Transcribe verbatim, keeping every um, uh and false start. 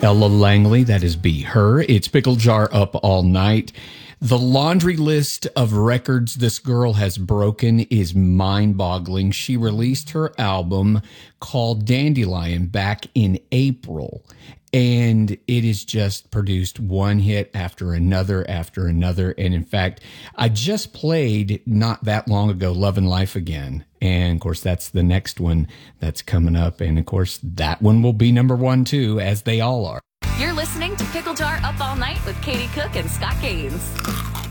Ella Langley, that is Be Her. It's Pickle Jar Up All Night. The laundry list of records this girl has broken is mind-boggling. She released her album called Dandelion back in April, and it has just produced one hit after another after another. And in fact, I just played not that long ago Love and Life Again. And of course, that's the next one that's coming up. And of course, that one will be number one too, as they all are. You're listening to Pickle Jar Up All Night with Katie Cook and Scott Gaines.